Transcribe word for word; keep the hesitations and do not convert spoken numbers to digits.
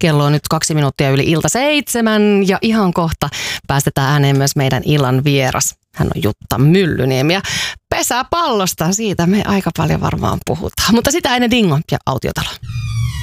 Kello on nyt kaksi minuuttia yli ilta seitsemän ja ihan kohta päästetään ääneen myös meidän illan vieras. Hän on Jutta Myllyniemi ja pesäpallosta, siitä me aika paljon varmaan puhutaan. Mutta sitä ennen Dingo ja Autiotalo.